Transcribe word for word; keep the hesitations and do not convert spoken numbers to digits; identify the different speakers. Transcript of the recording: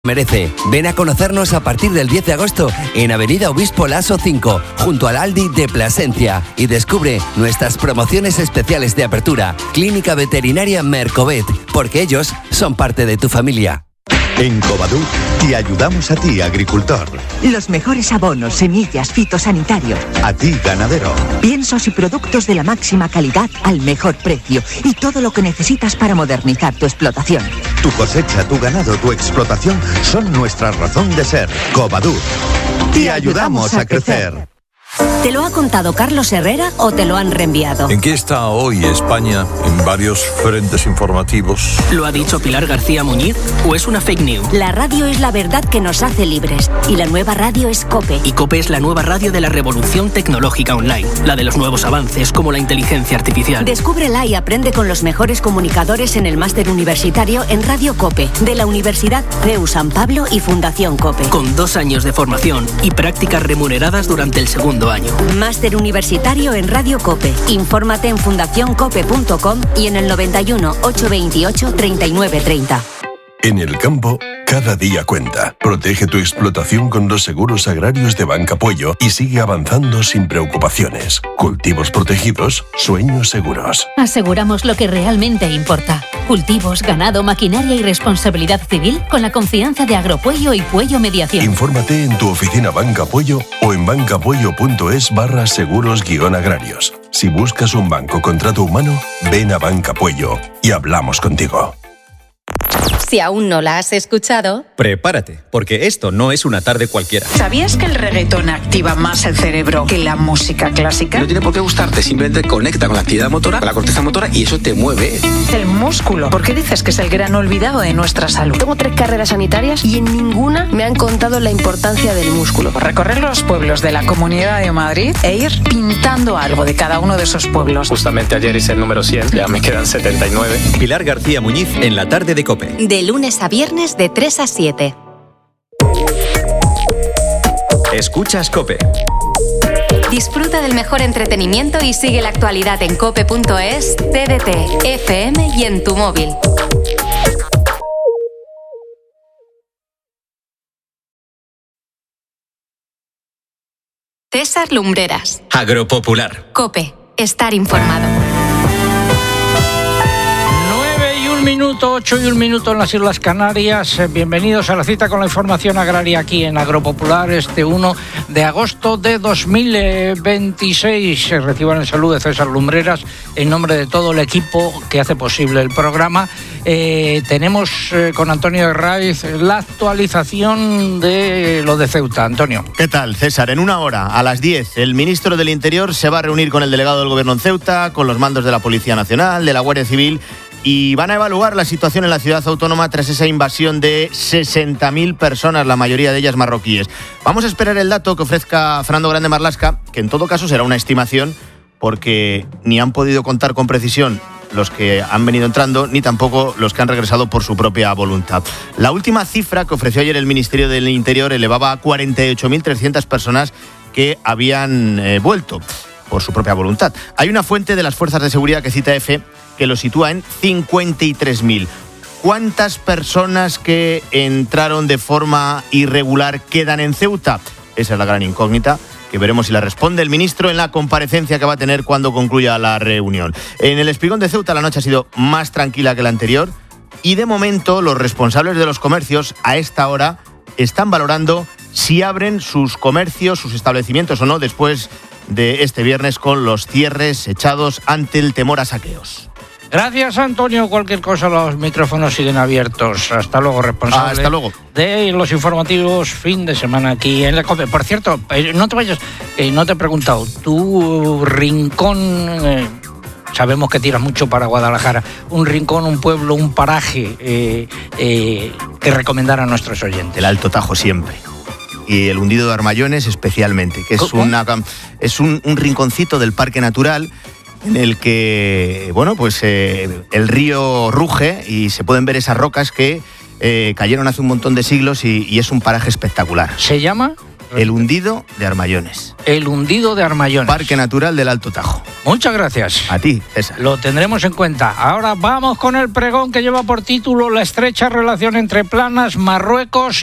Speaker 1: merece. Ven a conocernos a partir del diez de agosto en Avenida Obispo Laso cinco, junto al Aldi de Plasencia, y descubre nuestras promociones especiales de apertura. Clínica Veterinaria Mercovet, porque ellos son parte de tu familia.
Speaker 2: En Covadú te ayudamos a ti, agricultor.
Speaker 3: Los mejores abonos, semillas, fitosanitarios.
Speaker 2: A ti, ganadero.
Speaker 3: Piensos y productos de la máxima calidad al mejor precio. Y todo lo que necesitas para modernizar tu explotación.
Speaker 2: Tu cosecha, tu ganado, tu explotación son nuestra razón de ser. Covadú. Te, te ayudamos a crecer. crecer.
Speaker 4: ¿Te lo ha contado Carlos Herrera o te lo han reenviado?
Speaker 5: ¿En qué está hoy España en varios frentes informativos?
Speaker 6: ¿Lo ha dicho Pilar García Muñiz o es una fake news?
Speaker 4: La radio es la verdad que nos hace libres y la nueva radio es COPE.
Speaker 6: Y COPE es la nueva radio de la revolución tecnológica online, la de los nuevos avances como la inteligencia artificial.
Speaker 4: Descúbrela y aprende con los mejores comunicadores en el máster universitario en Radio COPE de la Universidad C E U San Pablo y Fundación COPE.
Speaker 6: Con dos años de formación y prácticas remuneradas durante el segundo año.
Speaker 4: Máster universitario en Radio COPE. Infórmate en fundación cope punto com y en el noventa y uno, ochocientos veintiocho, treinta y nueve treinta.
Speaker 5: En el campo, cada día cuenta. Protege tu explotación con los seguros agrarios de Banca Puello y sigue avanzando sin preocupaciones. Cultivos protegidos, sueños seguros.
Speaker 7: Aseguramos lo que realmente importa. Cultivos, ganado, maquinaria y responsabilidad civil con la confianza de Agropuello y Puello Mediación.
Speaker 5: Infórmate en tu oficina Banca Puello o en bancapuello.es barra seguros guión agrarios. Si buscas un banco contrato humano, ven a Banca Puello y hablamos contigo.
Speaker 8: Si aún no la has escuchado,
Speaker 9: prepárate, porque esto no es una tarde cualquiera.
Speaker 10: ¿Sabías que el reggaetón activa más el cerebro que la música clásica?
Speaker 11: No tiene por qué gustarte, simplemente conecta con la actividad motora, con la corteza motora, y eso te mueve.
Speaker 10: El músculo. ¿Por qué dices que es el gran olvidado de nuestra salud?
Speaker 12: Tengo tres carreras sanitarias y en ninguna me han contado la importancia del músculo.
Speaker 10: Recorrer los pueblos de la Comunidad de Madrid e ir pintando algo de cada uno de esos pueblos.
Speaker 13: Justamente ayer hice el número cien, ya me quedan setenta y nueve.
Speaker 9: Pilar García Muñiz en la tarde de COPE.
Speaker 8: De lunes a viernes de tres a siete.
Speaker 9: Escuchas COPE.
Speaker 8: Disfruta del mejor entretenimiento y sigue la actualidad en cope punto es, T D T, F M y en tu móvil. César Lumbreras.
Speaker 9: Agropopular.
Speaker 8: COPE. Estar informado.
Speaker 14: Un minuto, ocho y un minuto en las Islas Canarias. Bienvenidos a la cita con la información agraria aquí en Agropopular este uno de agosto de dos mil veintiséis. Reciban el saludo de César Lumbreras en nombre de todo el equipo que hace posible el programa. Eh, tenemos eh, con Antonio Herraiz la actualización de lo de Ceuta. Antonio.
Speaker 15: ¿Qué tal, César? En una hora, a las diez, el ministro del Interior se va a reunir con el delegado del Gobierno en Ceuta, con los mandos de la Policía Nacional, de la Guardia Civil, y van a evaluar la situación en la ciudad autónoma tras esa invasión de sesenta mil personas, la mayoría de ellas marroquíes. Vamos a esperar el dato que ofrezca Fernando Grande Marlasca, que en todo caso será una estimación, porque ni han podido contar con precisión los que han venido entrando, ni tampoco los que han regresado por su propia voluntad. La última cifra que ofreció ayer el Ministerio del Interior elevaba a cuarenta y ocho mil trescientas personas que habían eh, vuelto por su propia voluntad. Hay una fuente de las fuerzas de seguridad que cita EFE que lo sitúa en cincuenta y tres mil. ¿Cuántas personas que entraron de forma irregular quedan en Ceuta? Esa es la gran incógnita, que veremos si la responde el ministro en la comparecencia que va a tener cuando concluya la reunión. En el Espigón de Ceuta la noche ha sido más tranquila que la anterior y de momento los responsables de los comercios a esta hora están valorando si abren sus comercios, sus establecimientos o no después de este viernes con los cierres echados ante el temor a saqueos.
Speaker 14: Gracias, Antonio. Cualquier cosa, los micrófonos siguen abiertos. Hasta luego, responsable.
Speaker 15: Ah, hasta luego.
Speaker 14: De los informativos fin de semana aquí en la COPE. Por cierto, no te vayas, eh, no te he preguntado, tu rincón, eh, sabemos que tiras mucho para Guadalajara, un rincón, un pueblo, un paraje eh, eh, que recomendar a nuestros oyentes.
Speaker 15: El Alto Tajo siempre. Y el hundido de Armayones especialmente, que es, una, es un, un rinconcito del Parque Natural en el que, bueno, pues eh, el río ruge y se pueden ver esas rocas que eh, cayeron hace un montón de siglos y, y es un paraje espectacular.
Speaker 14: ¿Se llama?
Speaker 15: El hundido de Armayones.
Speaker 14: El hundido de Armayones.
Speaker 15: Parque Natural del Alto Tajo.
Speaker 14: Muchas gracias.
Speaker 15: A ti, César.
Speaker 14: Lo tendremos en cuenta. Ahora vamos con el pregón que lleva por título La estrecha relación entre Planas, Marruecos